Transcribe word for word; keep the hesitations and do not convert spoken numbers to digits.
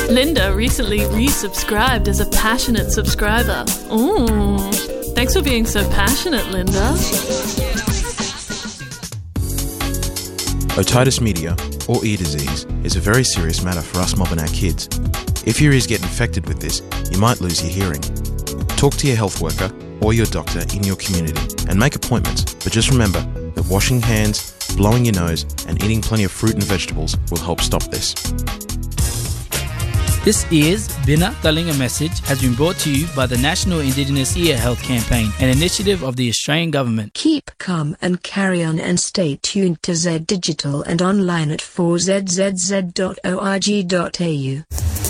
Linda recently resubscribed as a passionate subscriber. Ooh, thanks for being so passionate, Linda. Otitis media, or ear disease, is a very serious matter for us mob and our kids. If your ears get infected with this, you might lose your hearing. Talk to your health worker or your doctor in your community and make appointments, but just remember that washing hands, blowing your nose and eating plenty of fruit and vegetables will help stop this. This is Bina Talinga Message has been brought to you by the National Indigenous Ear Health Campaign, an initiative of the Australian Government. Keep calm and carry on, and stay tuned to Z Digital and online at four z z z dot org dot a u.